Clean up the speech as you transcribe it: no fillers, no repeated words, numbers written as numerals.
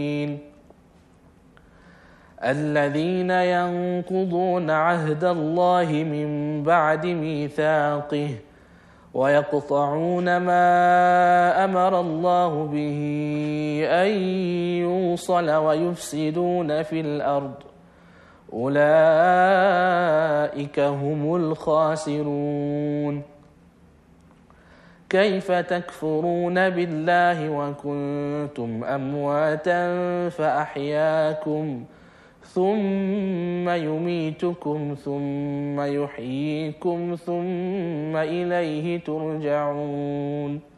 الذين ينقضون عهد الله من بعد ميثاقه ويقطعون ما أمر الله به أن يوصل ويفسدون في الأرض أولئك هم الخاسرون. كيف تكفرون بالله وكنتم أمواتا فأحياكم ثم يميتكم ثم يحييكم ثم إليه ترجعون.